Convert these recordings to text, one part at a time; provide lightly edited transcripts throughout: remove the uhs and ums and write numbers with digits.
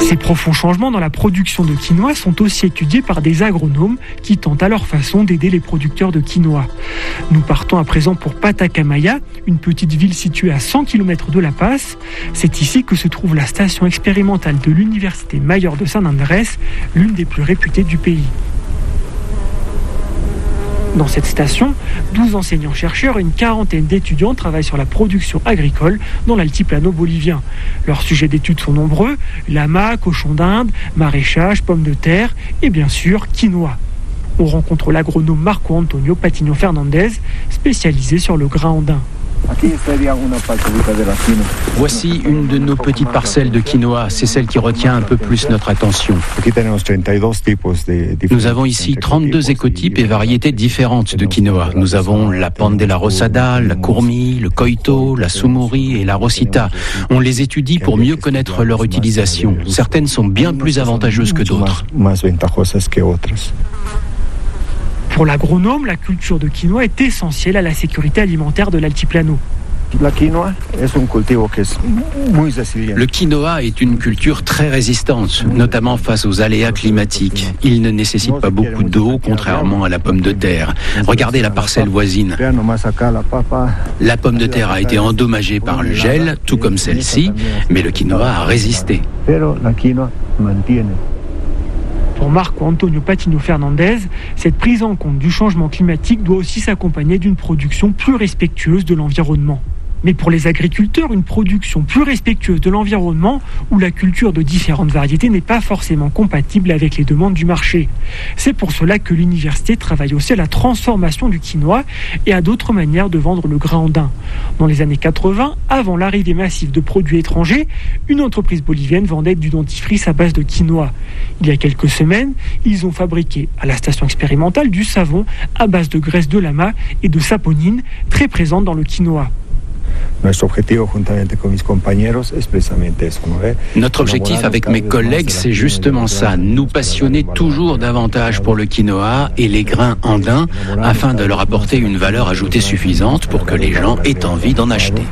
Ces profonds changements dans la production de quinoa sont aussi étudiés par des agronomes qui tentent à leur façon d'aider les producteurs de quinoa. Nous partons à présent pour Patacamaya, une petite ville située à 100 km de La Paz. C'est ici que se trouve la station expérimentale de l'Université Mayor de San Andrés, l'une des plus réputées du pays. Dans cette station, 12 enseignants-chercheurs et une quarantaine d'étudiants travaillent sur la production agricole dans l'altiplano bolivien. Leurs sujets d'études sont nombreux: lama, cochon d'Inde, maraîchage, pommes de terre et bien sûr quinoa. On rencontre l'agronome Marco Antonio Patino Fernandez, spécialisé sur le grain andin. Voici une de nos petites parcelles de quinoa, c'est celle qui retient un peu plus notre attention. Nous avons ici 32 écotypes et variétés différentes de quinoa. Nous avons la Pan de la Rosada, la Courmi, le Coito, la Sumuri et la Rosita. On les étudie pour mieux connaître leur utilisation. Certaines sont bien plus avantageuses que d'autres. Pour l'agronome, la culture de quinoa est essentielle à la sécurité alimentaire de l'altiplano. Le quinoa est une culture très résistante, notamment face aux aléas climatiques. Il ne nécessite pas beaucoup d'eau, contrairement à la pomme de terre. Regardez la parcelle voisine. La pomme de terre a été endommagée par le gel, tout comme celle-ci, mais le quinoa a résisté. Pour Marco Antonio Patino Fernandez, cette prise en compte du changement climatique doit aussi s'accompagner d'une production plus respectueuse de l'environnement. Mais pour les agriculteurs, une production plus respectueuse de l'environnement ou la culture de différentes variétés n'est pas forcément compatible avec les demandes du marché. C'est pour cela que l'université travaille aussi à la transformation du quinoa et à d'autres manières de vendre le grain andin. Dans les années 80, avant l'arrivée massive de produits étrangers, une entreprise bolivienne vendait du dentifrice à base de quinoa. Il y a quelques semaines, ils ont fabriqué à la station expérimentale du savon à base de graisse de lama et de saponine, très présente dans le quinoa. Notre objectif avec mes collègues, c'est justement ça, nous passionner toujours davantage pour le quinoa et les grains andins afin de leur apporter une valeur ajoutée suffisante pour que les gens aient envie d'en acheter.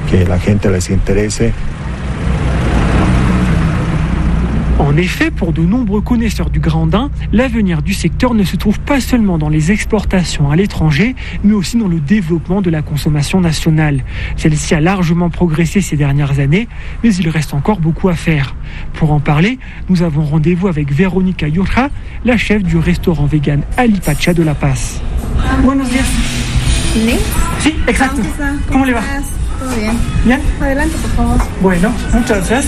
En effet, pour de nombreux connaisseurs du grain andin, l'avenir du secteur ne se trouve pas seulement dans les exportations à l'étranger, mais aussi dans le développement de la consommation nationale. Celle-ci a largement progressé ces dernières années, mais il reste encore beaucoup à faire. Pour en parler, nous avons rendez-vous avec Verónica Yurja, la chef du restaurant vegan Alipacha de La Paz. Buenos días. Sí, exacto. ¿Cómo le va? Todo bien. Bien. Adelante, por favor. Bueno, muchas gracias.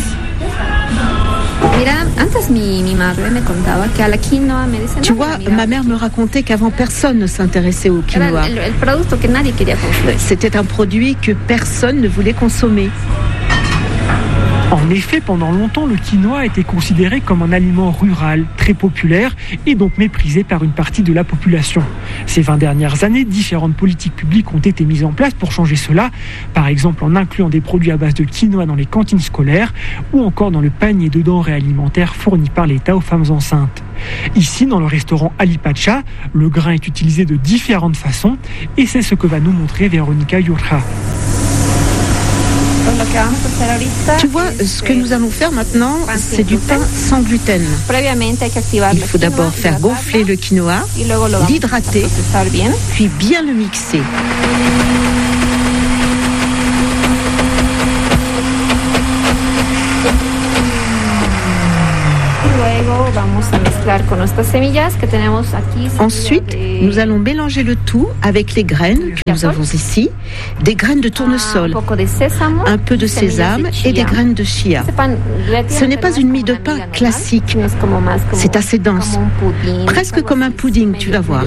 Tu vois, ma mère me racontait qu'avant personne ne s'intéressait au quinoa. C'était un produit que personne ne voulait consommer. En effet, pendant longtemps, le quinoa a été considéré comme un aliment rural, très populaire et donc méprisé par une partie de la population. Ces 20 dernières années, différentes politiques publiques ont été mises en place pour changer cela, par exemple en incluant des produits à base de quinoa dans les cantines scolaires ou encore dans le panier de denrées alimentaires fourni par l'État aux femmes enceintes. Ici, dans le restaurant Alipacha, le grain est utilisé de différentes façons et c'est ce que va nous montrer Verónica Yurja. Tu vois, ce que nous allons faire maintenant, c'est du pain sans gluten. Il faut d'abord faire gonfler le quinoa, l'hydrater, puis bien le mixer. Ensuite, nous allons mélanger le tout avec les graines que nous avons ici, des graines de tournesol, un peu de sésame et des graines de chia. Ce n'est pas une mie de pain classique, c'est assez dense, presque comme un pudding, tu vas voir.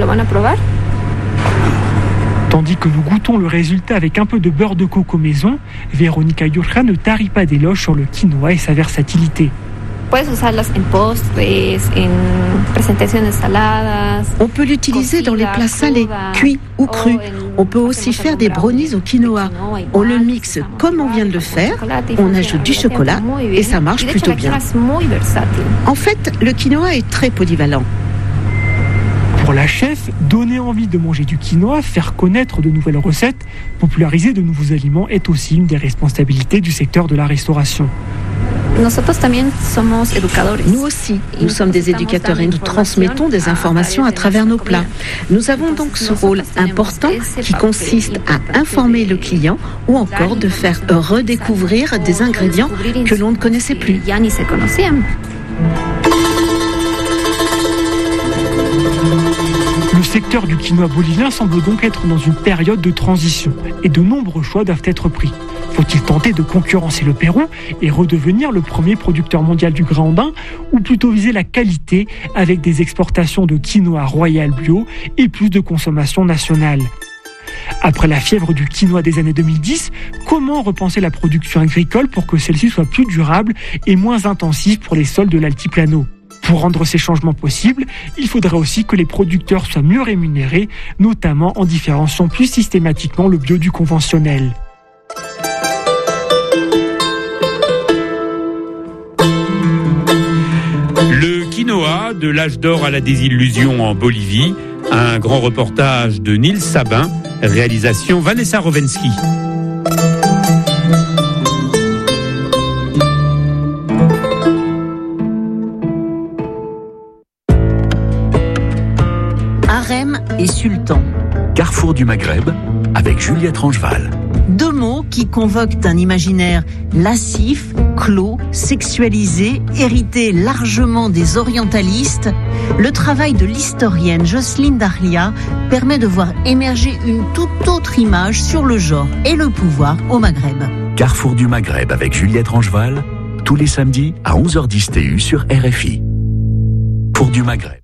Tandis que nous goûtons le résultat avec un peu de beurre de coco maison, Verónica Yurja ne tarit pas d'éloges sur le quinoa et sa versatilité. On peut l'utiliser dans les plats salés, cuits ou crus. On peut aussi faire des brownies au quinoa. On le mixe comme on vient de le faire, on ajoute du chocolat et ça marche plutôt bien. En fait, le quinoa est très polyvalent. Pour la chef, donner envie de manger du quinoa, faire connaître de nouvelles recettes, populariser de nouveaux aliments est aussi une des responsabilités du secteur de la restauration. Nous aussi, nous sommes des éducateurs et nous transmettons des informations à travers nos plats. Nous avons donc ce rôle important qui consiste à informer le client ou encore de faire redécouvrir des ingrédients que l'on ne connaissait plus. Le secteur du quinoa bolivien semble donc être dans une période de transition et de nombreux choix doivent être pris. Faut-il tenter de concurrencer le Pérou et redevenir le premier producteur mondial du grain andin ou plutôt viser la qualité avec des exportations de quinoa royal bio et plus de consommation nationale ? Après la fièvre du quinoa des années 2010, comment repenser la production agricole pour que celle-ci soit plus durable et moins intensive pour les sols de l'altiplano ? Pour rendre ces changements possibles, il faudrait aussi que les producteurs soient mieux rémunérés, notamment en différenciant plus systématiquement le bio du conventionnel. Le quinoa, de l'âge d'or à la désillusion en Bolivie, un grand reportage de Nils Sabin, réalisation Vanessa Rovensky. Harem et sultan. Carrefour du Maghreb avec Juliette Rangeval. Deux mots qui convoquent un imaginaire lascif, clos, sexualisé, hérité largement des orientalistes. Le travail de l'historienne Jocelyne Dahlia permet de voir émerger une toute autre image sur le genre et le pouvoir au Maghreb. Carrefour du Maghreb avec Juliette Rangeval, tous les samedis à 11h10 TU sur RFI. Pour du Maghreb.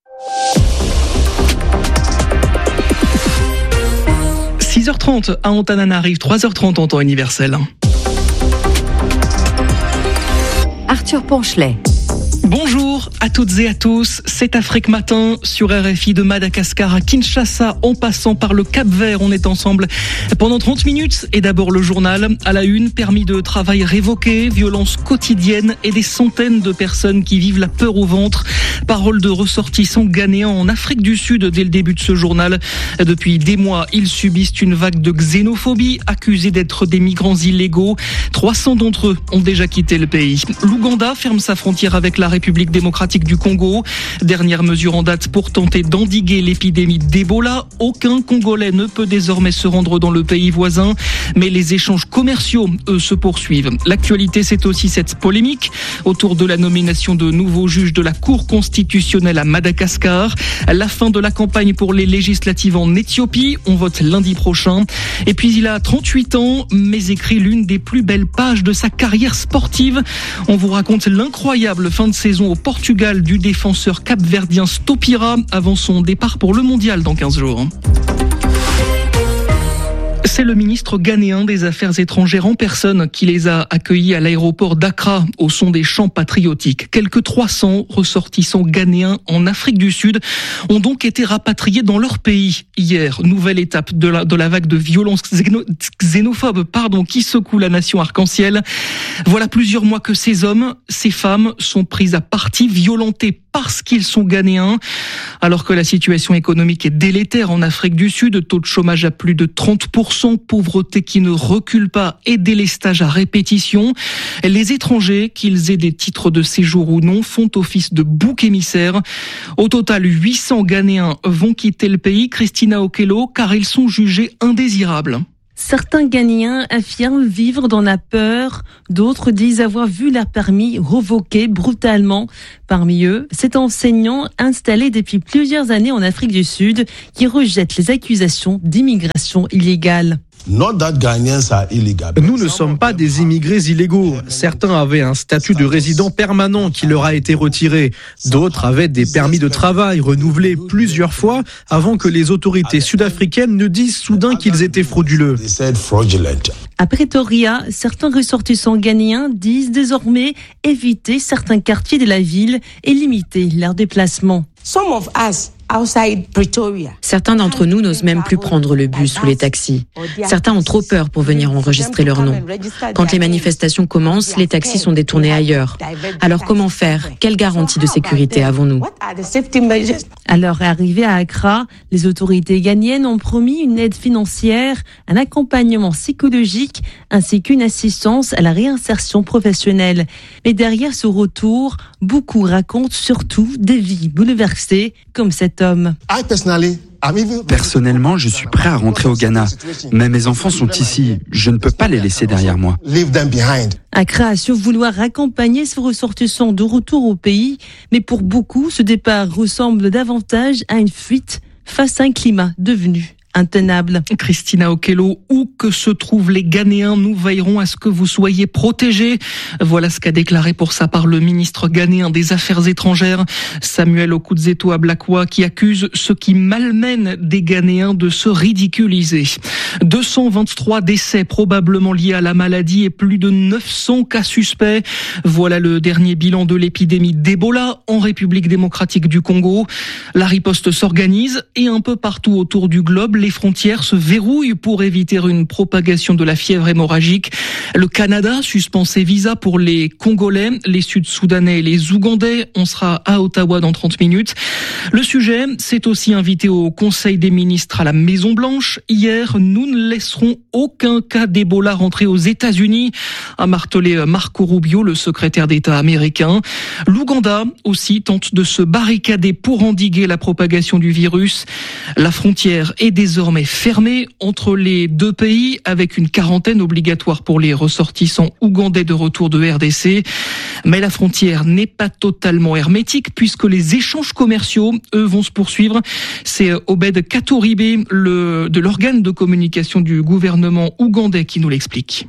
6h30 à Antananarive, 3h30 en temps universel. Arthur Ponchelet. Bonjour à toutes et à tous, c'est Afrique Matin sur RFI de Madagascar à Kinshasa en passant par le Cap-Vert. On est ensemble pendant 30 minutes et d'abord le journal. À la une, permis de travail révoqué, violences quotidiennes et des centaines de personnes qui vivent la peur au ventre. Parole de ressortissants ghanéens en Afrique du Sud dès le début de ce journal. Depuis des mois, ils subissent une vague de xénophobie, accusés d'être des migrants illégaux. 300 d'entre eux ont déjà quitté le pays. L'Ouganda ferme sa frontière avec la République démocratique du Congo. Dernière mesure en date pour tenter d'endiguer l'épidémie d'Ebola. Aucun Congolais ne peut désormais se rendre dans le pays voisin. Mais les échanges commerciaux, eux, se poursuivent. L'actualité, c'est aussi cette polémique autour de la nomination de nouveaux juges de la Cour constitutionnelle à Madagascar. La fin de la campagne pour les législatives en Éthiopie. On vote lundi prochain. Et puis, il a 38 ans, mais écrit l'une des plus belles pages de sa carrière sportive. On vous raconte l'incroyable fin de saison au Portugal du défenseur capverdien Stopira avant son départ pour le mondial dans 15 jours. C'est le ministre ghanéen des Affaires étrangères en personne qui les a accueillis à l'aéroport d'Accra au son des chants patriotiques. Quelques 300 ressortissants ghanéens en Afrique du Sud ont donc été rapatriés dans leur pays hier. Nouvelle étape de la vague de violence xénophobe qui secoue la nation arc-en-ciel. Voilà plusieurs mois que ces hommes, ces femmes sont pris à partie, violentés parce qu'ils sont ghanéens. Alors que la situation économique est délétère en Afrique du Sud, taux de chômage à plus de 30%, pauvreté qui ne recule pas et délestage à répétition. Les étrangers, qu'ils aient des titres de séjour ou non, font office de bouc émissaire. Au total, 800 Ghanéens vont quitter le pays, Christina Okello, car ils sont jugés indésirables. Certains Ghanéens affirment vivre dans la peur, d'autres disent avoir vu leur permis revoqué brutalement. Parmi eux, cet enseignant installé depuis plusieurs années en Afrique du Sud qui rejette les accusations d'immigration illégale. Nous ne sommes pas des immigrés illégaux. Certains avaient un statut de résident permanent qui leur a été retiré. D'autres avaient des permis de travail renouvelés plusieurs fois avant que les autorités sud-africaines ne disent soudain qu'ils étaient frauduleux. À Pretoria, certains ressortissants ghanéens disent désormais éviter certains quartiers de la ville et limiter leurs déplacements. Certains d'entre nous n'osent même plus prendre le bus ou les taxis. Certains ont trop peur pour venir enregistrer leur nom. Quand les manifestations commencent, les taxis sont détournés ailleurs. Alors comment faire ? Quelle garantie de sécurité avons-nous ? Alors, arrivés à Accra, les autorités ghanéennes ont promis une aide financière, un accompagnement psychologique ainsi qu'une assistance à la réinsertion professionnelle. Mais derrière ce retour, beaucoup racontent surtout des vies bouleversées, comme cet homme. Personnellement, je suis prêt à rentrer au Ghana. Mais mes enfants sont ici. Je ne peux pas les laisser derrière moi. Accra assure vouloir accompagner ses ressortissants de retour au pays. Mais pour beaucoup, ce départ ressemble davantage à une fuite face à un climat devenu intenable. Christina Okello, où que se trouvent les Ghanéens, nous veillerons à ce que vous soyez protégés. Voilà ce qu'a déclaré pour sa part le ministre ghanéen des Affaires étrangères, Samuel Okudzeto Ablakwa, qui accuse ceux qui malmènent des Ghanéens de se ridiculiser. 223 décès probablement liés à la maladie et plus de 900 cas suspects. Voilà le dernier bilan de l'épidémie d'Ebola en République démocratique du Congo. La riposte s'organise et un peu partout autour du globe, les frontières se verrouillent pour éviter une propagation de la fièvre hémorragique. Le Canada suspend ses visas pour les Congolais, les Sud-Soudanais et les Ougandais. On sera à Ottawa dans 30 minutes. Le sujet s'est aussi invité au Conseil des ministres à la Maison-Blanche. Hier, nous ne laisserons aucun cas d'Ebola rentrer aux États-Unis, a martelé Marco Rubio, le secrétaire d'État américain. L'Ouganda aussi tente de se barricader pour endiguer la propagation du virus. La frontière est désormais fermée entre les deux pays avec une quarantaine obligatoire pour les ressortissants ougandais de retour de RDC. Mais la frontière n'est pas totalement hermétique puisque les échanges commerciaux, eux, vont se poursuivre. C'est Obed Katoribe, de l'organe de communication du gouvernement ougandais, qui nous l'explique.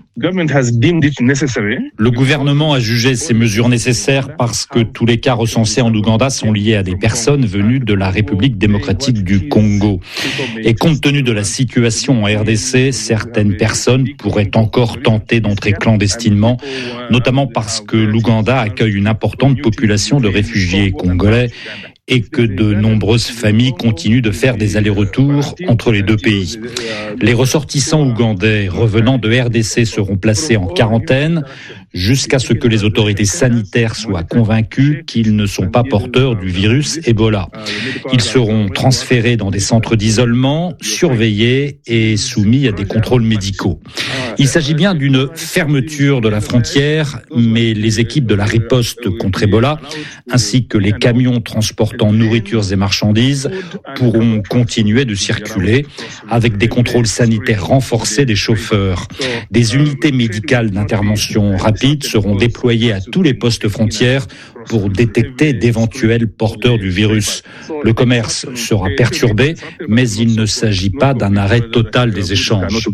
Le gouvernement a jugé ces mesures nécessaires parce que tous les cas recensés en Ouganda sont liés à des personnes venues de la République démocratique du Congo. Et compte tenu de la situation en RDC, certaines personnes pourraient encore tenter d'entrer clandestinement, notamment parce que l'Ouganda accueille une importante population de réfugiés congolais et que de nombreuses familles continuent de faire des allers-retours entre les deux pays. Les ressortissants ougandais revenant de RDC seront placés en quarantaine jusqu'à ce que les autorités sanitaires soient convaincues qu'ils ne sont pas porteurs du virus Ebola. Ils seront transférés dans des centres d'isolement, surveillés et soumis à des contrôles médicaux. Il s'agit bien d'une fermeture de la frontière, mais les équipes de la riposte contre Ebola, ainsi que les camions transportant nourritures et marchandises, pourront continuer de circuler avec des contrôles sanitaires renforcés des chauffeurs. Des unités médicales d'intervention rapide seront déployées à tous les postes frontières pour détecter d'éventuels porteurs du virus. Le commerce sera perturbé, mais il ne s'agit pas d'un arrêt total des échanges.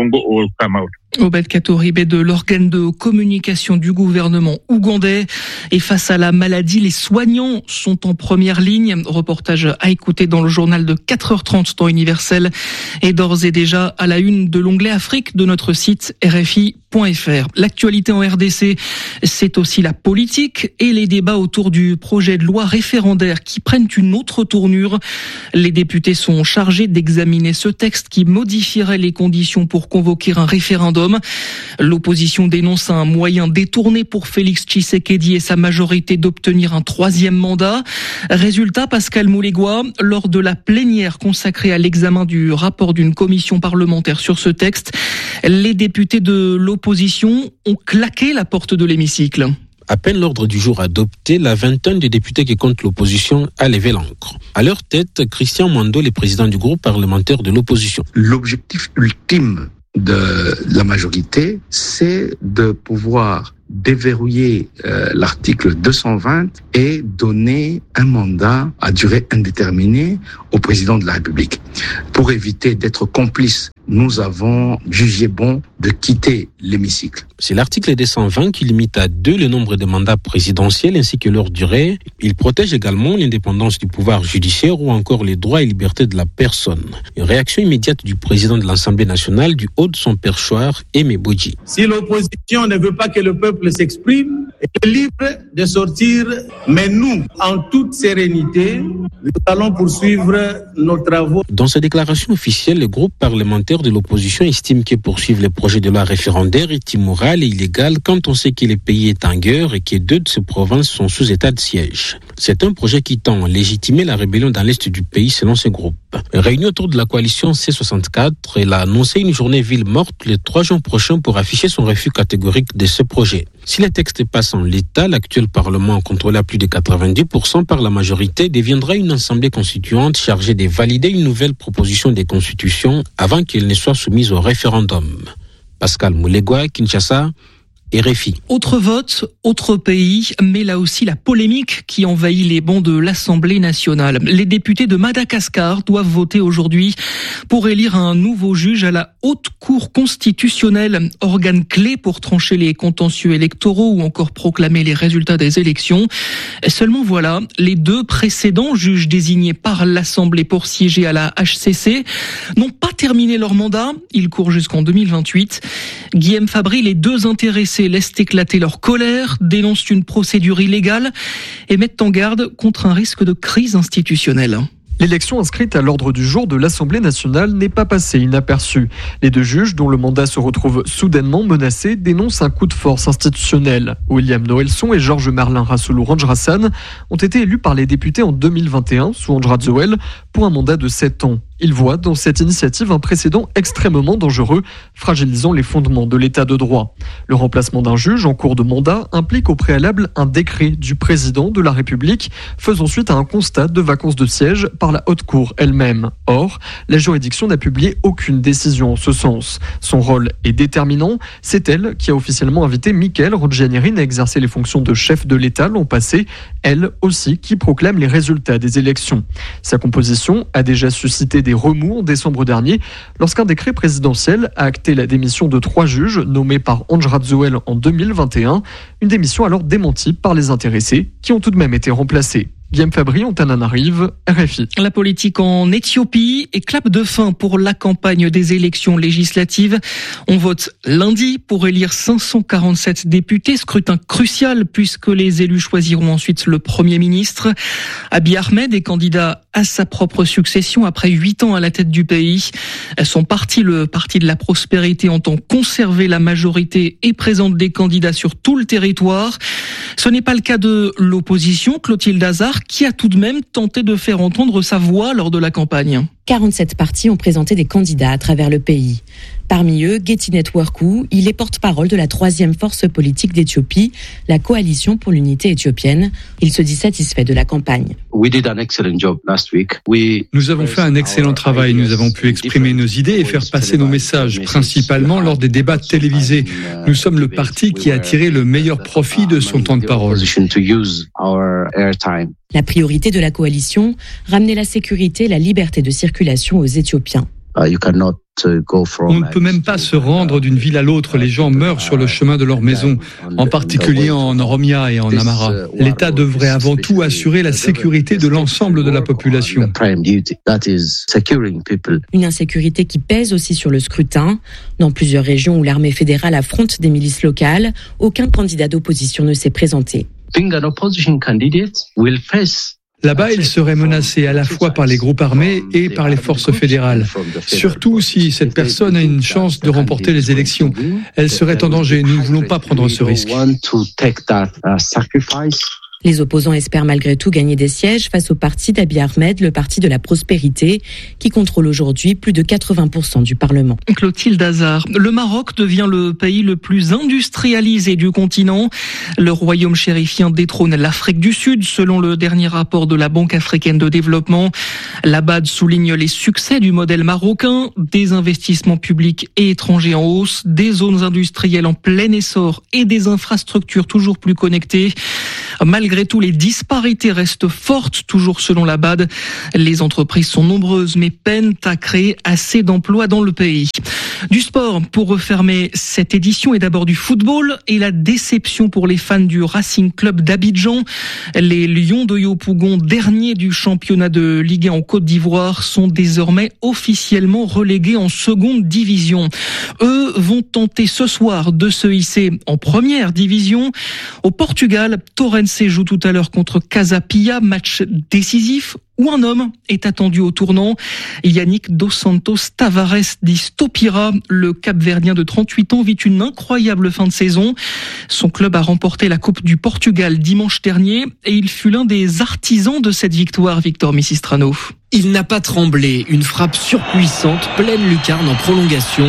Obed Katoribe de l'organe de communication du gouvernement ougandais. Et face à la maladie, les soignants sont en première ligne. Reportage à écouter dans le journal de 4h30 temps universel et d'ores et déjà à la une de l'onglet Afrique de notre site RFI.fr. L'actualité en RDC, c'est aussi la politique et les débats autour du projet de loi référendaire qui prennent une autre tournure. Les députés sont chargés d'examiner ce texte qui modifierait les conditions pour convoquer un référendum. L'opposition dénonce un moyen détourné pour Félix Tshisekedi et sa majorité d'obtenir un troisième mandat. Résultat, Pascal Moulégois, lors de la plénière consacrée à l'examen du rapport d'une commission parlementaire sur ce texte, les députés de l'opposition ont claqué la porte de l'hémicycle. À peine l'ordre du jour adopté, la vingtaine de députés qui comptent l'opposition a levé l'encre. À leur tête, Christian Mando, le président du groupe parlementaire de l'opposition. L'objectif ultime de la majorité, c'est de pouvoir déverrouiller l'article 220 et donner un mandat à durée indéterminée au président de la République. Pour éviter d'être complice, nous avons jugé bon de quitter l'hémicycle. C'est l'article 220 qui limite à 2 le nombre de mandats présidentiels ainsi que leur durée. Il protège également l'indépendance du pouvoir judiciaire ou encore les droits et libertés de la personne. Une réaction immédiate du président de l'Assemblée nationale du haut de son perchoir, Aimé Boudji. Si l'opposition ne veut pas que le peuple s'exprime, est libre de sortir, mais nous, en toute sérénité, nous allons poursuivre nos travaux. Dans sa déclaration officielle, le groupe parlementaire de l'opposition estime que poursuivre le projet de loi référendaire est immoral et illégal quand on sait que le pays est en guerre et que 2 de ses provinces sont sous état de siège. C'est un projet qui tend à légitimer la rébellion dans l'est du pays selon ce groupe. Réuni autour de la coalition C64, elle a annoncé une journée ville morte le 3 juin prochain pour afficher son refus catégorique de ce projet. Si le texte passe en l'état, l'actuel Parlement, contrôlé à plus de 90% par la majorité, deviendra une assemblée constituante chargée de valider une nouvelle proposition de constitution avant qu'elle ne soit soumise au référendum. Pascal Moulegua, Kinshasa, RFI. Autre vote, autre pays, mais là aussi la polémique qui envahit les bancs de l'Assemblée nationale. Les députés de Madagascar doivent voter aujourd'hui pour élire un nouveau juge à la Haute Cour constitutionnelle, organe clé pour trancher les contentieux électoraux ou encore proclamer les résultats des élections. Seulement voilà, les 2 précédents juges désignés par l'Assemblée pour siéger à la HCC n'ont pas terminé leur mandat. Ils courent jusqu'en 2028. Guillaume Fabry, les 2 intéressés laissent éclater leur colère, dénoncent une procédure illégale et mettent en garde contre un risque de crise institutionnelle. L'élection inscrite à l'ordre du jour de l'Assemblée nationale n'est pas passée inaperçue. Les 2 juges, dont le mandat se retrouve soudainement menacé, dénoncent un coup de force institutionnel. William Noelson et Georges Merlin Rassoulou Ranjrasan ont été élus par les députés en 2021 sous Andradzoel pour un mandat de 7 ans. Ils voient dans cette initiative un précédent extrêmement dangereux, fragilisant les fondements de l'état de droit. Le remplacement d'un juge en cours de mandat implique au préalable un décret du président de la République, faisant suite à un constat de vacance de siège par la Haute Cour elle-même. Or, la juridiction n'a publié aucune décision en ce sens. Son rôle est déterminant. C'est elle qui a officiellement invité Mickaël Rodjanirin à exercer les fonctions de chef de l'État l'an passé, elle aussi qui proclame les résultats des élections. Sa composition a déjà suscité des remous en décembre dernier, lorsqu'un décret présidentiel a acté la démission de 3 juges nommés par Andradzoel en 2021, une démission alors démentie par les intéressés qui ont tout de même été remplacés. Guillaume Fabry, Antananarive, RFI. La politique en Éthiopie est clap de fin pour la campagne des élections législatives. On vote lundi pour élire 547 députés. Scrutin crucial puisque les élus choisiront ensuite le Premier ministre. Abiy Ahmed est candidat à sa propre succession après 8 ans à la tête du pays. Son parti, le Parti de la Prospérité, entend conserver la majorité et présente des candidats sur tout le territoire. Ce n'est pas le cas de l'opposition, Clotilde Hazard, qui a tout de même tenté de faire entendre sa voix lors de la campagne. 47 partis ont présenté des candidats à travers le pays. Parmi eux, Getty Networku, il est porte-parole de la 3e force politique d'Éthiopie, la Coalition pour l'unité éthiopienne. Il se dit satisfait de la campagne. Nous avons fait un excellent travail. Nous avons pu exprimer nos idées et faire passer nos messages, principalement lors des débats télévisés. Nous sommes le parti qui a tiré le meilleur profit de son temps de parole. La priorité de la coalition, ramener la sécurité et la liberté de circulation aux Éthiopiens. On ne peut même pas se rendre d'une ville à l'autre. Les gens meurent sur le chemin de leur maison, en particulier en Oromia et en Amhara. L'État devrait avant tout assurer la sécurité de l'ensemble de la population. Une insécurité qui pèse aussi sur le scrutin. Dans plusieurs régions où l'armée fédérale affronte des milices locales, aucun candidat d'opposition ne s'est présenté. Là-bas, il serait menacé à la fois par les groupes armés et par les forces fédérales. Surtout si cette personne a une chance de remporter les élections. Elle serait en danger. Nous ne voulons pas prendre ce risque. Les opposants espèrent malgré tout gagner des sièges face au parti d'Abiy Ahmed, le Parti de la Prospérité, qui contrôle aujourd'hui plus de 80% du Parlement. Clotilde Hazard. Le Maroc devient le pays le plus industrialisé du continent. Le royaume chérifien détrône l'Afrique du Sud, selon le dernier rapport de la Banque africaine de développement. L'Abad souligne les succès du modèle marocain, des investissements publics et étrangers en hausse, des zones industrielles en plein essor et des infrastructures toujours plus connectées. Malgré tout, les disparités restent fortes, toujours selon la BAD. Les entreprises sont nombreuses mais peinent à créer assez d'emplois dans le pays. Du sport, pour refermer cette édition, et d'abord du football et la déception pour les fans du Racing Club d'Abidjan. Les Lions de Yopougon, derniers du championnat de Ligue 1 en Côte d'Ivoire, sont désormais officiellement relégués en seconde division. Eux vont tenter ce soir de se hisser en première division. Au Portugal, Torrense joue tout à l'heure contre Casa Pia, match décisif où un homme est attendu au tournant. Yannick Dos Santos Tavares dit Stopira. Le Cap-Verdien de 38 ans vit une incroyable fin de saison. Son club a remporté la Coupe du Portugal dimanche dernier et il fut l'un des artisans de cette victoire, Victor Missistrano. Il n'a pas tremblé, une frappe surpuissante, pleine lucarne en prolongation,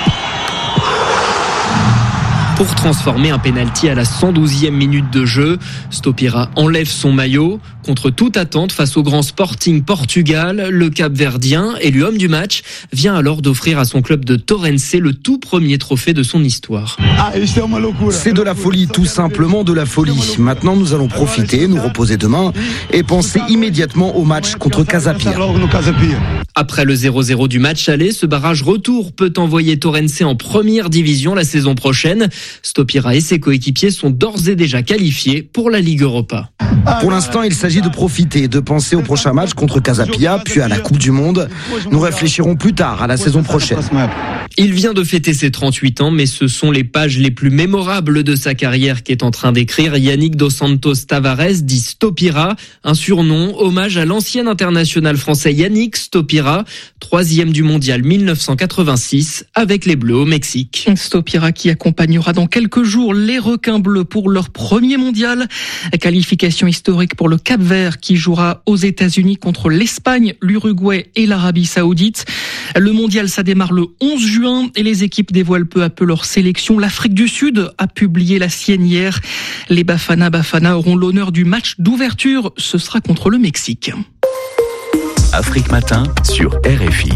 pour transformer un pénalty à la 112e minute de jeu. Stopira enlève son maillot. Contre toute attente face au grand Sporting Portugal, le Cap-Verdien, élu homme du match, vient alors d'offrir à son club de Torrense le tout premier trophée de son histoire. C'est de la folie, tout simplement de la folie. Maintenant, nous allons profiter, nous reposer demain et penser immédiatement au match contre Casa Pia. Après le 0-0 du match aller, ce barrage retour peut envoyer Torrense en première division la saison prochaine. Stopira et ses coéquipiers sont d'ores et déjà qualifiés pour la Ligue Europa. Pour l'instant, il s'agit de profiter, de penser au prochain match contre Casa Pia, puis à la Coupe du Monde. Nous réfléchirons plus tard à la saison prochaine. Il vient de fêter ses 38 ans, mais ce sont les pages les plus mémorables de sa carrière qu'est en train d'écrire Yannick Dos Santos Tavares, dit Stopira, un surnom, hommage à l'ancien international français Yannick Stopira, 3e du mondial 1986 avec les Bleus au Mexique. Stopira qui accompagnera dans quelques jours les requins bleus pour leur premier mondial. Qualification historique pour le Cap-Vert qui jouera aux États-Unis contre l'Espagne, l'Uruguay et l'Arabie Saoudite. Le mondial, ça démarre le 11 juin et les équipes dévoilent peu à peu leur sélection. L'Afrique du Sud a publié la sienne hier. Les Bafana auront l'honneur du match d'ouverture. Ce sera contre le Mexique. Afrique Matin sur RFI.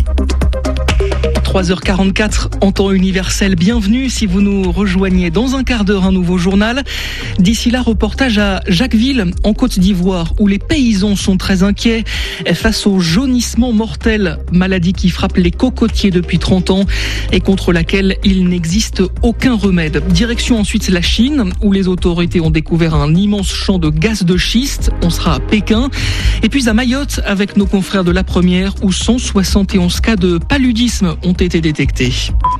3h44 en temps universel. Bienvenue si vous nous rejoignez dans un quart d'heure, un nouveau journal. D'ici là, reportage à Jacquesville, en Côte d'Ivoire, où les paysans sont très inquiets face au jaunissement mortel, maladie qui frappe les cocotiers depuis 30 ans et contre laquelle il n'existe aucun remède. Direction ensuite la Chine, où les autorités ont découvert un immense champ de gaz de schiste. On sera à Pékin. Et puis à Mayotte, avec nos confrères de La Première, où 171 cas de paludisme ont été détectés.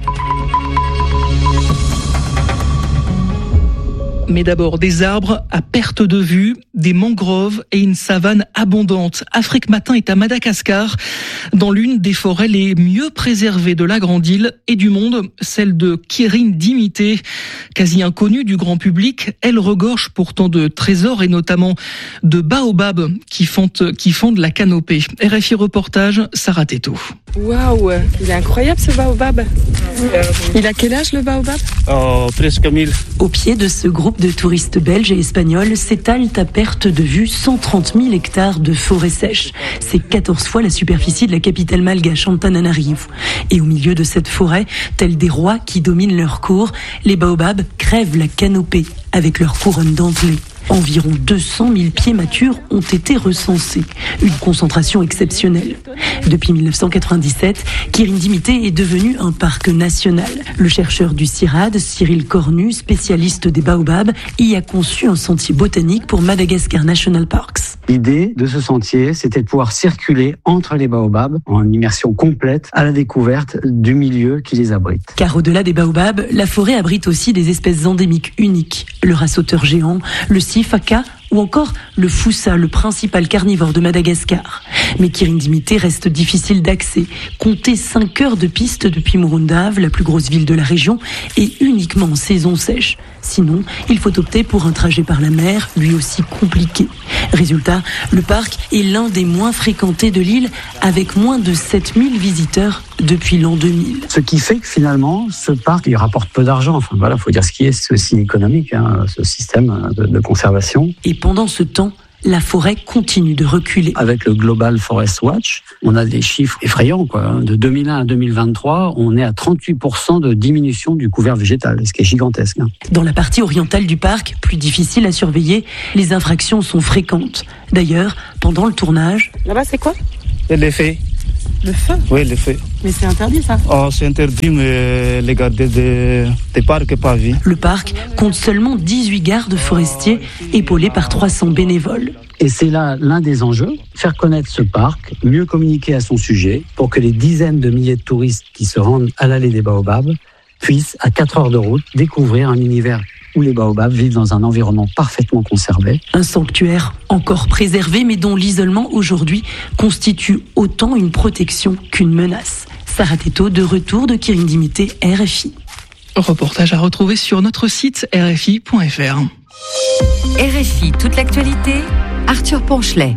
Mais d'abord, des arbres à perte de vue, des mangroves et une savane abondante. Afrique Matin est à Madagascar, dans l'une des forêts les mieux préservées de la Grande Île et du monde, celle de Kirin Dimité. Quasi inconnue du grand public, elle regorge pourtant de trésors et notamment de baobabs qui fendent la canopée. RFI reportage, Sarah Teto. Waouh, il est incroyable ce baobab. Il a quel âge le baobab ? Presque 1000. Au pied de ce groupe de touristes belges et espagnols s'étalent à perte de vue 130 000 hectares de forêt sèche. C'est 14 fois la superficie de la capitale malgache, Antananarivo. Et au milieu de cette forêt, tels des rois qui dominent leur cour, les baobabs crèvent la canopée avec leur couronne dentelée. Environ 200 000 pieds matures ont été recensés, une concentration exceptionnelle. Depuis 1997, Kirin Dimité est devenu un parc national. Le chercheur du CIRAD, Cyril Cornu, spécialiste des baobabs, y a conçu un sentier botanique pour Madagascar National Parks. L'idée de ce sentier, c'était de pouvoir circuler entre les baobabs en immersion complète à la découverte du milieu qui les abrite. Car au-delà des baobabs, la forêt abrite aussi des espèces endémiques uniques. Le rat sauteur géant, le sifaka ou encore le foussa, le principal carnivore de Madagascar. Mais Kirin Dimité reste difficile d'accès. Comptez 5 heures de piste depuis Morondave, la plus grosse ville de la région, et uniquement en saison sèche. Sinon, il faut opter pour un trajet par la mer, lui aussi compliqué. Résultat, le parc est l'un des moins fréquentés de l'île, avec moins de 7000 visiteurs depuis l'an 2000. Ce qui fait que finalement, ce parc, il rapporte peu d'argent. Enfin voilà, faut dire ce qui est, c'est aussi économique, ce système de conservation. Et pendant ce temps, la forêt continue de reculer. Avec le Global Forest Watch, on a des chiffres effrayants, De 2001 à 2023, on est à 38% de diminution du couvert végétal, ce qui est gigantesque. Dans la partie orientale du parc, plus difficile à surveiller, les infractions sont fréquentes. D'ailleurs, pendant le tournage... Là-bas, c'est quoi ? Les feux. Le feu ? Oui, les feux. Mais c'est interdit, ça ? Oh, c'est interdit, mais les gardes des parcs pas vie. Le parc compte seulement 18 gardes forestiers, épaulés par 300 bénévoles. Et c'est là l'un des enjeux, faire connaître ce parc, mieux communiquer à son sujet, pour que les dizaines de milliers de touristes qui se rendent à l'allée des Baobabs puissent, à 4 heures de route, découvrir un univers où les baobabs vivent dans un environnement parfaitement conservé. Un sanctuaire encore préservé, mais dont l'isolement aujourd'hui constitue autant une protection qu'une menace. Sarah Teto, de retour de Kirindimité, RFI. Reportage à retrouver sur notre site rfi.fr. RFI, toute l'actualité, Arthur Ponchelet.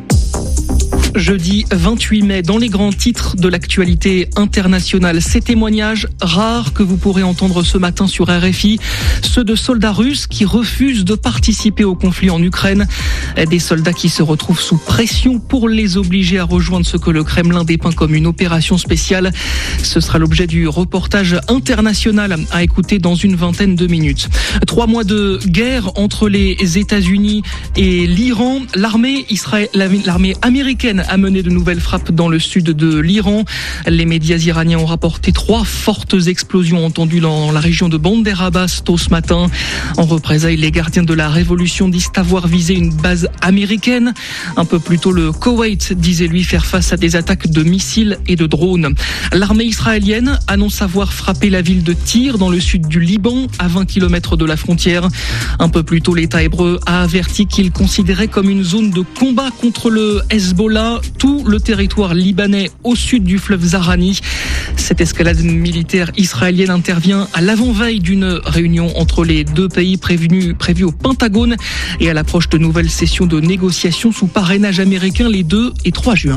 Jeudi 28 mai, dans les grands titres de l'actualité internationale, ces témoignages rares que vous pourrez entendre ce matin sur RFI, ceux de soldats russes qui refusent de participer au conflit en Ukraine, des soldats qui se retrouvent sous pression pour les obliger à rejoindre ce que le Kremlin dépeint comme une opération spéciale. Ce sera l'objet du reportage international à écouter dans une vingtaine de minutes. 3 mois de guerre entre les États-Unis et l'Iran. L'armée américaine a mené de nouvelles frappes dans le sud de l'Iran. Les médias iraniens ont rapporté 3 fortes explosions entendues dans la région de Bandar Abbas tôt ce matin. En représailles, les gardiens de la révolution disent avoir visé une base américaine. Un peu plus tôt, le Koweït disait lui faire face à des attaques de missiles et de drones. L'armée israélienne annonce avoir frappé la ville de Tyr dans le sud du Liban, à 20 km de la frontière. Un peu plus tôt, l'État hébreu a averti qu'il considérait comme une zone de combat contre le Hezbollah tout le territoire libanais au sud du fleuve Zahrani. Cette escalade militaire israélienne intervient à l'avant-veille d'une réunion entre les deux pays prévue au Pentagone et à l'approche de nouvelles sessions de négociations sous parrainage américain les 2 et 3 juin.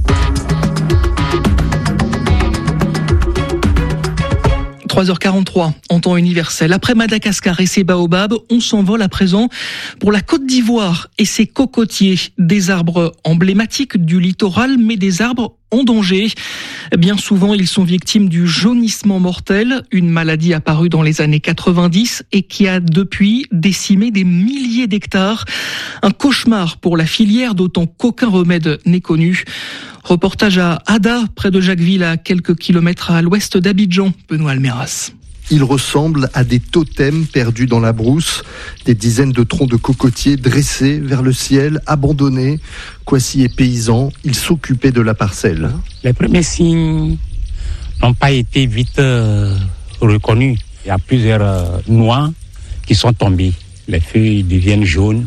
« 3h43 en temps universel. Après Madagascar et ses baobabs, on s'envole à présent pour la Côte d'Ivoire et ses cocotiers. Des arbres emblématiques du littoral, mais des arbres en danger. Bien souvent, ils sont victimes du jaunissement mortel, une maladie apparue dans les années 90 et qui a depuis décimé des milliers d'hectares. Un cauchemar pour la filière, d'autant qu'aucun remède n'est connu. Reportage à Ada, près de Jacquesville, à quelques kilomètres à l'ouest d'Abidjan. Benoît Almeras. Ils ressemblent à des totems perdus dans la brousse, des dizaines de troncs de cocotiers dressés vers le ciel, abandonnés. Kwasi est paysan, il s'occupait de la parcelle. Les premiers signes n'ont pas été vite reconnus. Il y a plusieurs noix qui sont tombées. Les feuilles deviennent jaunes.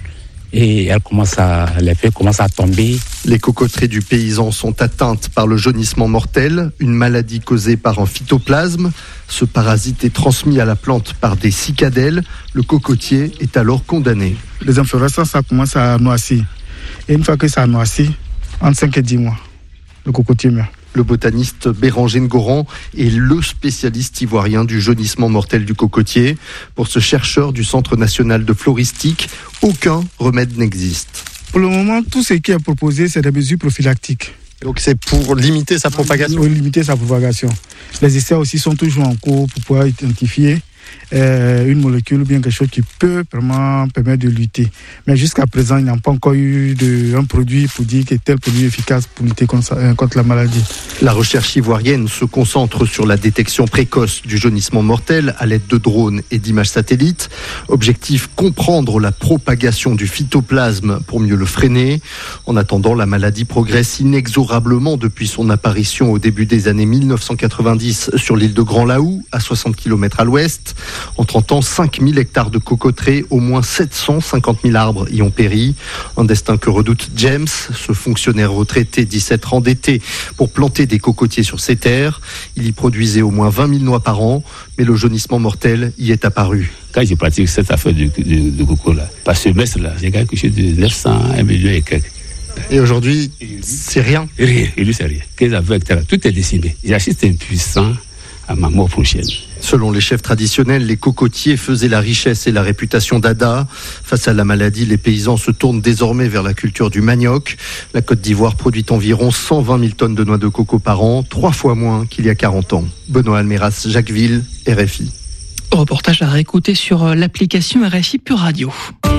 Et les feuilles commencent à tomber. Les cocoteries du paysan sont atteintes par le jaunissement mortel, une maladie causée par un phytoplasme. Ce parasite est transmis à la plante par des cicadelles. Le cocotier est alors condamné. Les inflorescences, ça commence à noircir. Et une fois que ça a noirci, entre 5 et 10 mois, le cocotier meurt. Le botaniste Béranger Ngoran est le spécialiste ivoirien du jaunissement mortel du cocotier. Pour ce chercheur du Centre national de floristique, aucun remède n'existe. Pour le moment, tout ce qui est proposé, c'est des mesures prophylactiques. Donc c'est pour limiter sa propagation ? Oui, limiter sa propagation. Les essais aussi sont toujours en cours pour pouvoir identifier une molécule ou bien quelque chose qui peut vraiment permettre de lutter. Mais jusqu'à présent, il n'y a pas encore eu un produit pour dire que tel produit est efficace pour lutter contre la maladie. La recherche ivoirienne se concentre sur la détection précoce du jaunissement mortel à l'aide de drones et d'images satellites. Objectif, comprendre la propagation du phytoplasme pour mieux le freiner. En attendant, la maladie progresse inexorablement depuis son apparition au début des années 1990 sur l'île de Grand Laou, à 60 km à l'ouest. En 30 ans, 5000 hectares de cocoteraies, au moins 750 000 arbres y ont péri. Un destin que redoute James, ce fonctionnaire retraité dit s'être endetté pour planter des cocotiers sur ses terres. Il y produisait au moins 20 000 noix par an, mais le jaunissement mortel y est apparu. Quand je pratique cette affaire de coco, là, par semestre, là, j'ai gagné quelque chose de 900, 1 million et quelques. Et aujourd'hui, c'est rien ? Rien, et lui, c'est rien. 15 à 20 hectares, tout est décimé. J'assiste impuissant à ma mort prochaine. Selon les chefs traditionnels, les cocotiers faisaient la richesse et la réputation d'Ada. Face à la maladie, les paysans se tournent désormais vers la culture du manioc. La Côte d'Ivoire produit environ 120 000 tonnes de noix de coco par an, 3 fois moins qu'il y a 40 ans. Benoît Almeras, Jacquesville, RFI. Reportage à réécouter sur l'application RFI Pure Radio.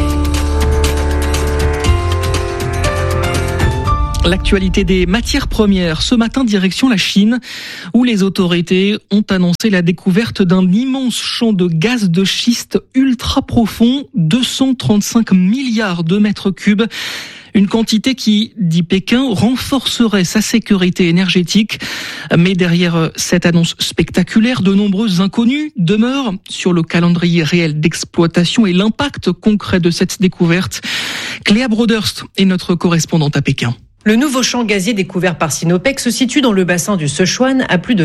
L'actualité des matières premières. Ce matin, direction la Chine, où les autorités ont annoncé la découverte d'un immense champ de gaz de schiste ultra profond, 235 milliards de mètres cubes. Une quantité qui, dit Pékin, renforcerait sa sécurité énergétique. Mais derrière cette annonce spectaculaire, de nombreuses inconnues demeurent sur le calendrier réel d'exploitation et l'impact concret de cette découverte. Cléa Broderst est notre correspondante à Pékin. Le nouveau champ gazier découvert par Sinopec se situe dans le bassin du Sichuan à plus de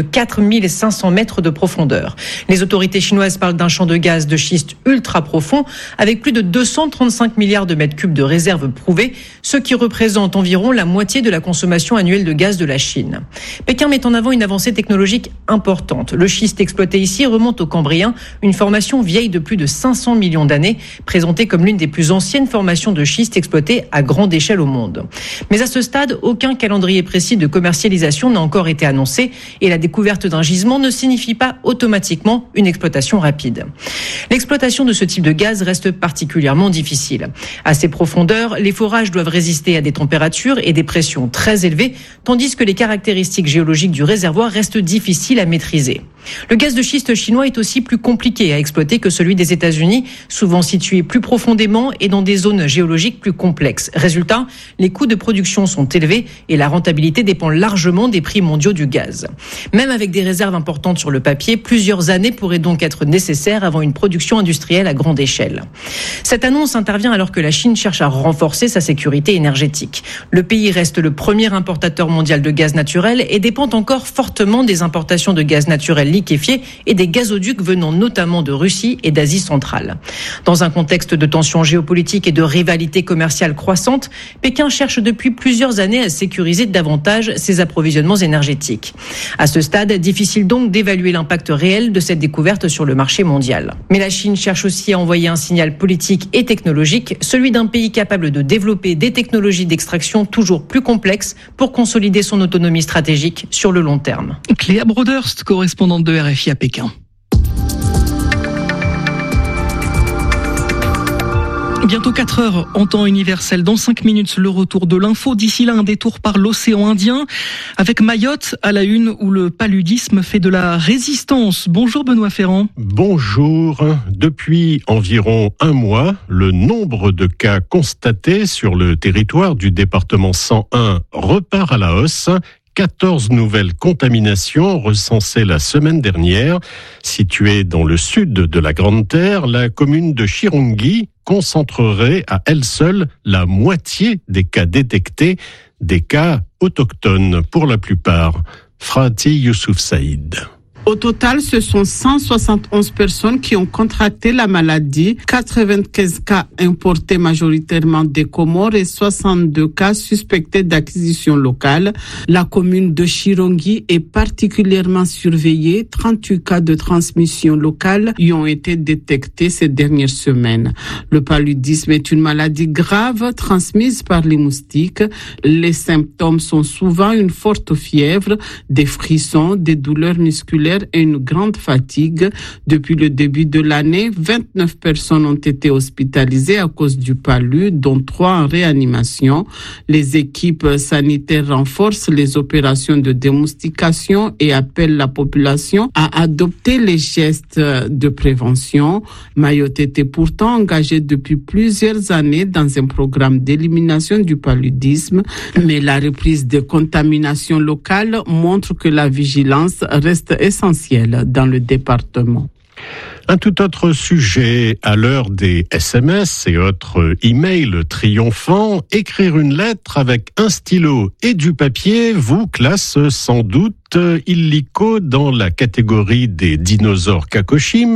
4500 mètres de profondeur. Les autorités chinoises parlent d'un champ de gaz de schiste ultra profond avec plus de 235 milliards de mètres cubes de réserves prouvées, ce qui représente environ la moitié de la consommation annuelle de gaz de la Chine. Pékin met en avant une avancée technologique importante. Le schiste exploité ici remonte au Cambrien, une formation vieille de plus de 500 millions d'années, présentée comme l'une des plus anciennes formations de schiste exploitées à grande échelle au monde. Mais à ce stade, aucun calendrier précis de commercialisation n'a encore été annoncé et la découverte d'un gisement ne signifie pas automatiquement une exploitation rapide. L'exploitation de ce type de gaz reste particulièrement difficile. À ces profondeurs, les forages doivent résister à des températures et des pressions très élevées, tandis que les caractéristiques géologiques du réservoir restent difficiles à maîtriser. Le gaz de schiste chinois est aussi plus compliqué à exploiter que celui des États-Unis, souvent situé plus profondément et dans des zones géologiques plus complexes. Résultat, les coûts de production sont élevés et la rentabilité dépend largement des prix mondiaux du gaz. Même avec des réserves importantes sur le papier, plusieurs années pourraient donc être nécessaires avant une production industrielle à grande échelle. Cette annonce intervient alors que la Chine cherche à renforcer sa sécurité énergétique. Le pays reste le premier importateur mondial de gaz naturel et dépend encore fortement des importations de gaz naturel liquéfié et des gazoducs venant notamment de Russie et d'Asie centrale. Dans un contexte de tensions géopolitiques et de rivalité commerciale croissante, Pékin cherche depuis plusieurs années à sécuriser davantage ses approvisionnements énergétiques. À ce stade, difficile donc d'évaluer l'impact réel de cette découverte sur le marché mondial. Mais la Chine cherche aussi à envoyer un signal politique et technologique, celui d'un pays capable de développer des technologies d'extraction toujours plus complexes pour consolider son autonomie stratégique sur le long terme. Cléa Broderst, correspondante de RFI à Pékin. Bientôt 4 heures en temps universel. Dans 5 minutes, le retour de l'info. D'ici là, un détour par l'océan Indien avec Mayotte à la une où le paludisme fait de la résistance. Bonjour Benoît Ferrand. Bonjour. Depuis environ un mois, le nombre de cas constatés sur le territoire du département 101 repart à la hausse. 14 nouvelles contaminations recensées la semaine dernière. Située dans le sud de la Grande Terre, la commune de Chirungi concentrerait à elle seule la moitié des cas détectés, des cas autochtones pour la plupart. Frati Youssouf Saïd. Au total, ce sont 171 personnes qui ont contracté la maladie, 95 cas importés majoritairement des Comores et 62 cas suspectés d'acquisition locale. La commune de Chirungi est particulièrement surveillée. 38 cas de transmission locale y ont été détectés ces dernières semaines. Le paludisme est une maladie grave transmise par les moustiques. Les symptômes sont souvent une forte fièvre, des frissons, des douleurs musculaires et une grande fatigue. Depuis le début de l'année, 29 personnes ont été hospitalisées à cause du palu, dont 3 en réanimation. Les équipes sanitaires renforcent les opérations de démoustication et appellent la population à adopter les gestes de prévention. Mayotte était pourtant engagée depuis plusieurs années dans un programme d'élimination du paludisme, mais la reprise des contaminations locales montre que la vigilance reste essentielle dans le département. Un tout autre sujet, à l'heure des SMS et autres emails triomphants, écrire une lettre avec un stylo et du papier vous classe sans doute illico dans la catégorie des dinosaures Kakoshim.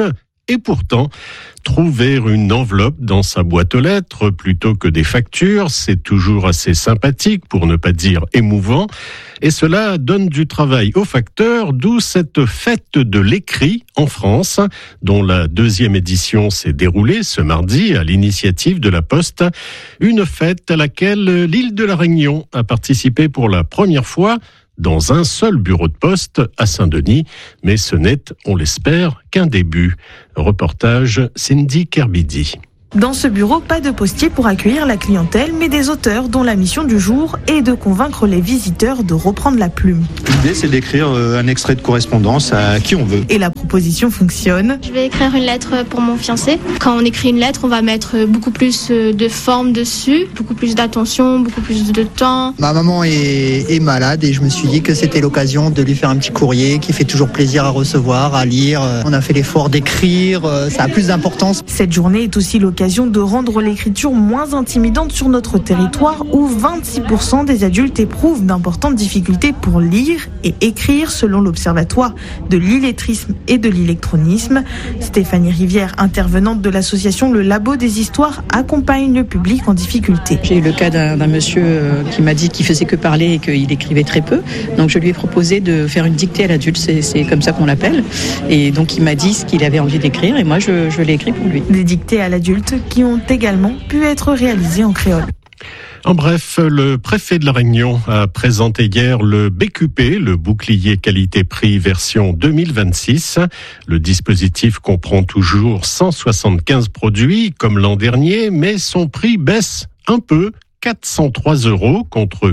Et pourtant, trouver une enveloppe dans sa boîte aux lettres plutôt que des factures, c'est toujours assez sympathique, pour ne pas dire émouvant. Et cela donne du travail aux facteurs, d'où cette fête de l'écrit en France, dont la 2e édition s'est déroulée ce mardi à l'initiative de la Poste. Une fête à laquelle l'île de la Réunion a participé pour la première fois dans un seul bureau de poste à Saint-Denis. Mais ce n'est, on l'espère, qu'un début. Reportage Cindy Kerbidi. Dans ce bureau, pas de postier pour accueillir la clientèle, mais des auteurs dont la mission du jour est de convaincre les visiteurs de reprendre la plume. L'idée, c'est d'écrire un extrait de correspondance à qui on veut. Et la proposition fonctionne. Je vais écrire une lettre pour mon fiancé. Quand on écrit une lettre, on va mettre beaucoup plus de forme dessus, beaucoup plus d'attention, beaucoup plus de temps. Ma maman est malade et je me suis dit que c'était l'occasion de lui faire un petit courrier qui fait toujours plaisir à recevoir, à lire. On a fait l'effort d'écrire, ça a plus d'importance. Cette journée est aussi l'occasion de rendre l'écriture moins intimidante sur notre territoire où 26% des adultes éprouvent d'importantes difficultés pour lire et écrire selon l'Observatoire de l'illettrisme et de l'électronisme. Stéphanie Rivière, intervenante de l'association Le Labo des Histoires, accompagne le public en difficulté. J'ai eu le cas d'un monsieur qui m'a dit qu'il faisait que parler et qu'il écrivait très peu. Donc je lui ai proposé de faire une dictée à l'adulte, c'est comme ça qu'on l'appelle. Et donc il m'a dit ce qu'il avait envie d'écrire et moi je l'ai écrit pour lui. Des dictées à l'adulte qui ont également pu être réalisées en créole. En bref, le préfet de la Réunion a présenté hier le BQP, le bouclier qualité-prix version 2026. Le dispositif comprend toujours 175 produits comme l'an dernier, mais son prix baisse un peu. 403 € contre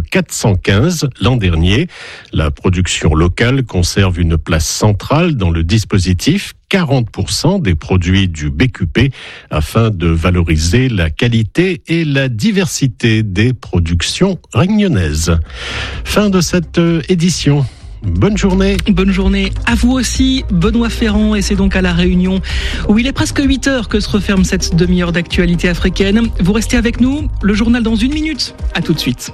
415 l'an dernier. La production locale conserve une place centrale dans le dispositif, 40% des produits du BQP, afin de valoriser la qualité et la diversité des productions réunionnaises. Fin de cette édition. Bonne journée. Bonne journée à vous aussi, Benoît Ferrand, et c'est donc à La Réunion où il est presque 8h que se referme cette demi-heure d'actualité africaine. Vous restez avec nous, le journal dans 1 minute. À tout de suite.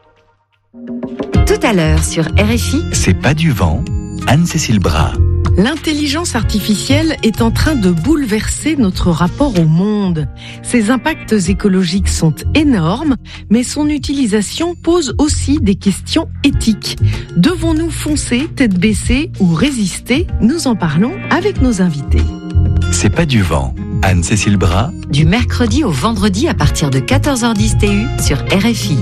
Tout à l'heure sur RFI. C'est pas du vent, Anne-Cécile Bras. L'intelligence artificielle est en train de bouleverser notre rapport au monde. Ses impacts écologiques sont énormes, mais son utilisation pose aussi des questions éthiques. Devons-nous foncer tête baissée ou résister? Nous en parlons avec nos invités. C'est pas du vent, Anne-Cécile Bras. Du mercredi au vendredi à partir de 14h10 TU sur RFI.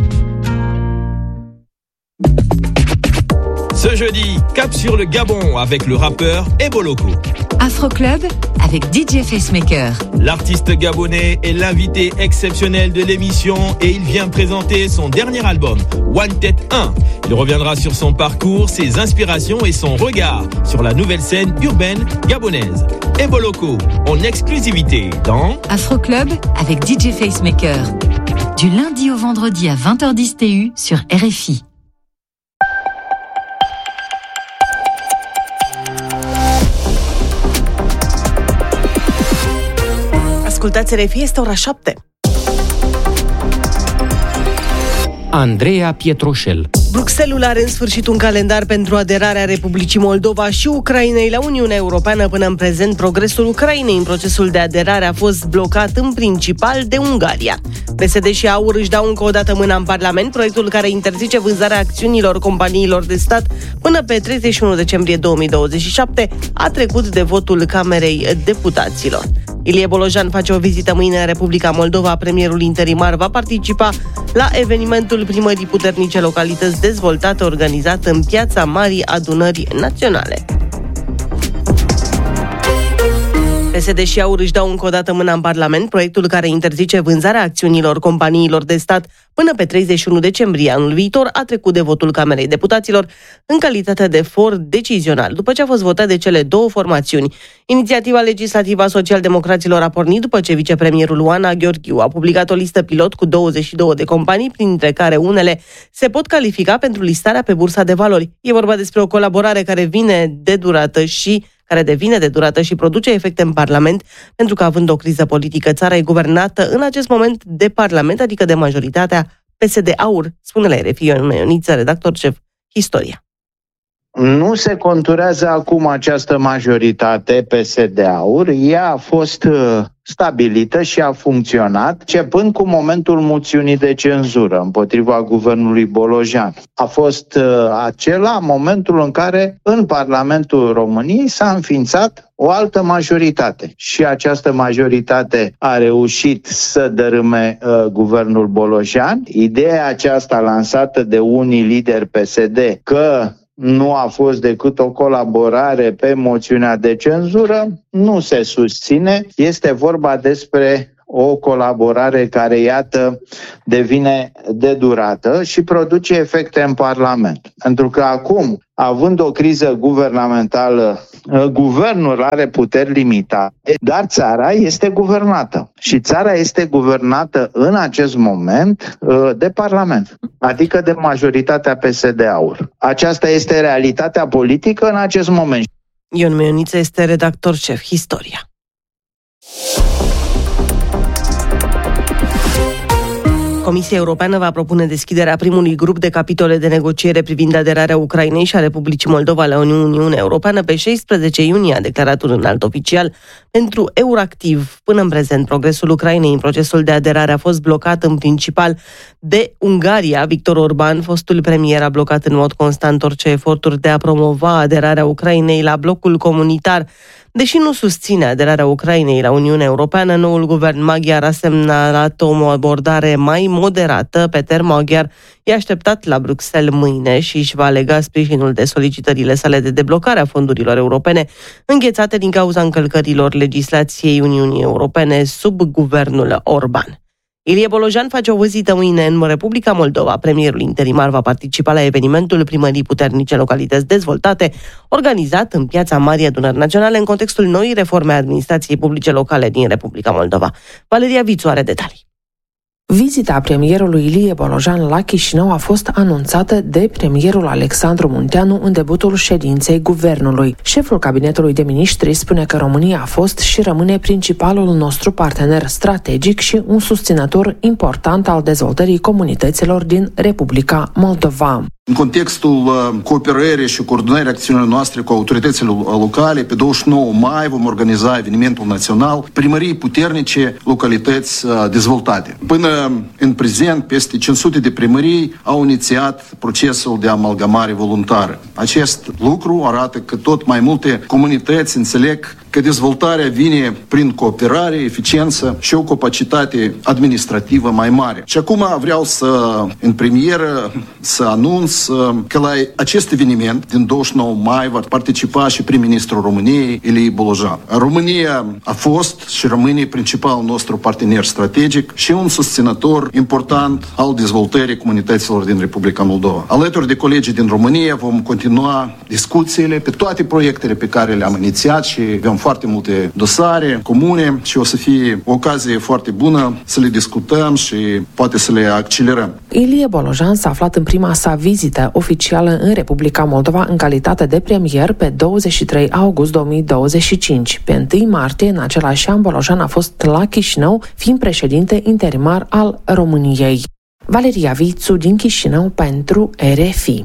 Ce jeudi, cap sur le Gabon avec le rappeur Eboloko. Afro Club avec DJ Facemaker. L'artiste gabonais est l'invité exceptionnel de l'émission et il vient présenter son dernier album, One Tête 1. Il reviendra sur son parcours, ses inspirations et son regard sur la nouvelle scène urbaine gabonaise. Eboloko, en exclusivité dans Afro Club avec DJ Facemaker. Du lundi au vendredi à 20h10 TU sur RFI. Ascultați RFI, este ora 7. Andreea Pietroșel. Bruxelles are în sfârșit un calendar pentru aderarea Republicii Moldova și Ucrainei la Uniunea Europeană. Până în prezent, progresul Ucrainei în procesul de aderare a fost blocat în principal de Ungaria. PSD și AUR își dau încă o dată mâna în Parlament, proiectul care interzice vânzarea acțiunilor companiilor de stat până pe 31 decembrie 2027 a trecut de votul Camerei Deputaților. Ilie Bolojan face o vizită mâine în Republica Moldova. Premierul interimar va participa la evenimentul primării puternice localități dezvoltate organizat în Piața Marii Adunări Naționale. PSD și AUR își dau încă o dată mâna în Parlament, proiectul care interzice vânzarea acțiunilor companiilor de stat până pe 31 decembrie anul viitor a trecut de votul Camerei Deputaților în calitate de for decizional, după ce a fost votat de cele două formațiuni. Inițiativa legislativă a socialdemocraților a pornit după ce vicepremierul Oana Gheorghiu a publicat o listă pilot cu 22 de companii, printre care unele se pot califica pentru listarea pe Bursa de Valori. E vorba despre o colaborare care devine de durată și produce efecte în Parlament, pentru că, având o criză politică, țara e guvernată în acest moment de Parlament, adică de majoritatea PSD-AUR, spune la RFI Ioana Ioniță, redactor șef Istoria. Nu se conturează acum această majoritate PSD-AUR, ea a fost stabilită și a funcționat, începând cu momentul moțiunii de cenzură împotriva guvernului Bolojan. A fost acela momentul în care în Parlamentul României s-a înființat o altă majoritate și această majoritate a reușit să dărâme guvernul Bolojan. Ideea aceasta lansată de unii lideri PSD că nu a fost decât o colaborare pe moțiunea de cenzură, nu se susține. Este vorba despre o colaborare care, iată, devine de durată și produce efecte în Parlament. Pentru că acum, având o criză guvernamentală, guvernul are puteri limitate, dar țara este guvernată. Și țara este guvernată în acest moment de Parlament, adică de majoritatea PSD-AUR. Aceasta este realitatea politică în acest moment. Ion Meioniță este redactor șef Historia. Comisia Europeană va propune deschiderea primului grup de capitole de negociere privind aderarea Ucrainei și a Republicii Moldova la Uniunea Europeană pe 16 iunie, a declarat un înalt oficial pentru Euractiv. Până în prezent, progresul Ucrainei în procesul de aderare a fost blocat în principal de Ungaria. Viktor Orban, fostul premier, a blocat în mod constant orice eforturi de a promova aderarea Ucrainei la blocul comunitar. Deși nu susține aderarea Ucrainei la Uniunea Europeană, noul guvern maghiar a semnalat o abordare mai moderată. Peter Magyar e așteptat la Bruxelles mâine și își va lega sprijinul de solicitările sale de deblocare a fondurilor europene înghețate din cauza încălcărilor legislației Uniunii Europene sub guvernul Orban. Ilie Bolojan face o vizită mâine în Republica Moldova. Premierul interimar va participa la evenimentul Primării Puternice Localități Dezvoltate, organizat în Piața Marii Adunări Naționale în contextul noii reforme a administrației publice locale din Republica Moldova. Valeria Vițu are detalii. Vizita premierului Ilie Bolojan la Chișinău a fost anunțată de premierul Alexandru Munteanu în debutul ședinței guvernului. Șeful cabinetului de miniștri spune că România a fost și rămâne principalul nostru partener strategic și un susținător important al dezvoltării comunităților din Republica Moldova. În contextul cooperării și coordonării acțiunilor noastre cu autoritățile locale, pe 29 mai vom organiza evenimentul național Primării Puternice Localități Dezvoltate. Până în prezent, peste 500 de primării au inițiat procesul de amalgamare voluntară. Acest lucru arată că tot mai multe comunități înțeleg că dezvoltarea vine prin cooperare, eficiență și o capacitate administrativă mai mare. Și acum vreau în premieră, să anunț că la acest eveniment din 29 mai va participa și prim-ministrul României, Ilie Bolojan. România a fost și rămâne principalul nostru partener strategic și un susținător important al dezvoltării comunităților din Republica Moldova. Alături de colegii din România vom continua discuțiile pe toate proiectele pe care le-am inițiat și avem foarte multe dosare comune și o să fie o ocazie foarte bună să le discutăm și poate să le accelerăm. Ilie Bolojan s-a aflat în prima sa vizită oficială în Republica Moldova în calitate de premier pe 23 august 2025. Pe 1 martie, în același an, Bolojan a fost la Chișinău, fiind președinte interimar al României. Valeria Vițu din Chișinău pentru RFI.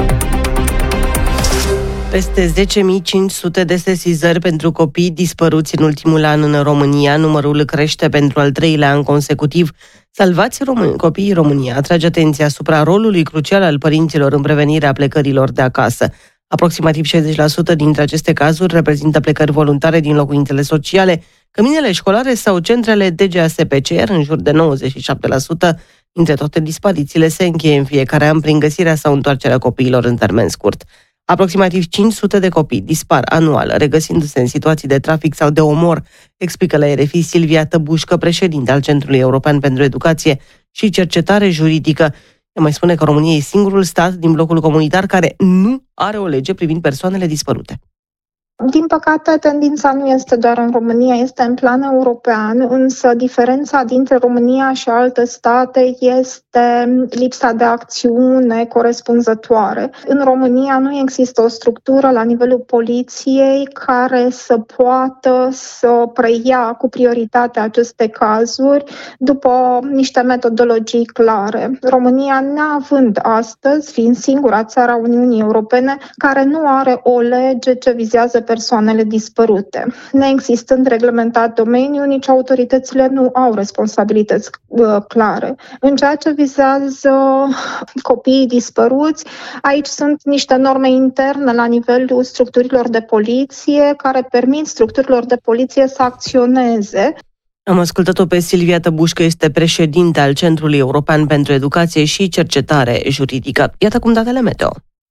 Peste 10.500 de sesizări pentru copii dispăruți în ultimul an în România. Numărul crește pentru al treilea an consecutiv. Salvați copiii România atrage atenția asupra rolului crucial al părinților în prevenirea plecărilor de acasă. Aproximativ 60% dintre aceste cazuri reprezintă plecări voluntare din locuințele sociale, căminele școlare sau centrele DGAS-PCR. În jur de 97% dintre toate disparițiile se încheie în fiecare an prin găsirea sau întoarcerea copiilor în termen scurt. Aproximativ 500 de copii dispar anual, regăsindu-se în situații de trafic sau de omor, explică la RFI Silvia Tăbușcă, președinte al Centrului European pentru Educație și Cercetare Juridică. Ea mai spune că România e singurul stat din blocul comunitar care nu are o lege privind persoanele dispărute. Din păcate, tendința nu este doar în România, este în plan european, însă diferența dintre România și alte state este lipsa de acțiune corespunzătoare. În România nu există o structură la nivelul poliției care să poată să preia cu prioritate aceste cazuri după niște metodologii clare. România, neavând astăzi, fiind singura țară a Uniunii Europene care nu are o lege ce vizează persoanele dispărute. Neexistând reglementat domeniul, nici autoritățile nu au responsabilități clare. În ceea ce vizează copiii dispăruți, aici sunt niște norme interne la nivelul structurilor de poliție care permit structurilor de poliție să acționeze. Am ascultat-o pe Silvia Tăbușcă, este președinte al Centrului European pentru Educație și Cercetare Juridică. Iată cum datele meteo.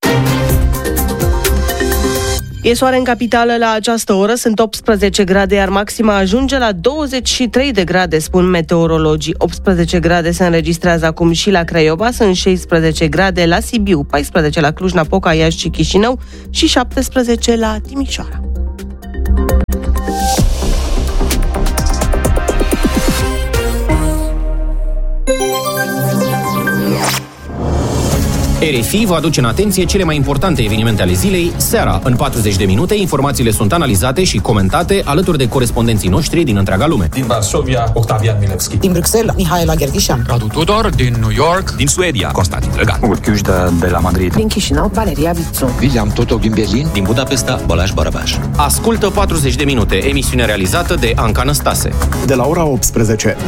E soare în capitală la această oră, sunt 18 grade, iar maxima ajunge la 23 de grade, spun meteorologii. 18 grade se înregistrează acum și la Craiova, sunt 16 grade la Sibiu, 14 la Cluj-Napoca, Iași și Chișinău și 17 la Timișoara. RFI vă aduce în atenție cele mai importante evenimente ale zilei, seara. În 40 de minute, informațiile sunt analizate și comentate alături de corespondenții noștri din întreaga lume. Din Varsovia, Octavian Milevski. Din Bruxelles, Mihaela Gherdișan. Radu Tudor, din New York. Din Suedia, Constantin Drăgan. Urchiușda de la Madrid. Din Chișinău, Valeria Vițu. William Totok din Berlin. Din Budapesta, Balázs Barabás. Ascultă 40 de minute, emisiune realizată de Anca Năstase. De la ora 18.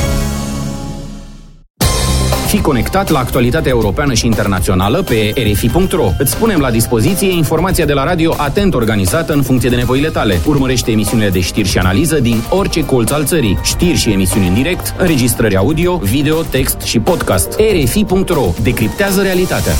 Fii conectat la actualitatea europeană și internațională pe rfi.ro. Îți punem la dispoziție informația de la radio atent organizată în funcție de nevoile tale. Urmărește emisiunile de știri și analiză din orice colț al țării. Știri și emisiuni în direct, înregistrări audio, video, text și podcast. rfi.ro. Decriptează realitatea.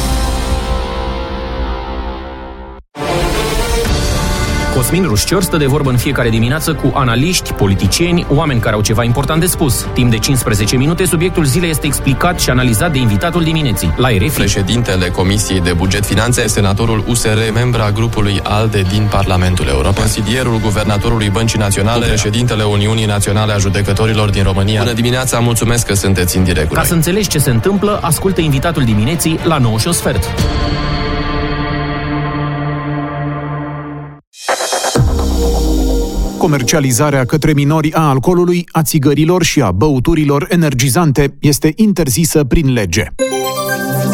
Cosmin Rușcior stă de vorbă în fiecare dimineață cu analiști, politicieni, oameni care au ceva important de spus. Timp de 15 minute, subiectul zilei este explicat și analizat de invitatul dimineții, la RFI. Președintele Comisiei de Buget Finanțe, senatorul USR, membra grupului ALDE din Parlamentul European, consilierul guvernatorului Băncii Naționale, președintele Uniunii Naționale a Judecătorilor din România. Bună dimineața, mulțumesc că sunteți în direct. Ca să înțelegi ce se întâmplă, ascultă invitatul dimineții la 9:15. Comercializarea către minori a alcoolului, a țigărilor și a băuturilor energizante este interzisă prin lege.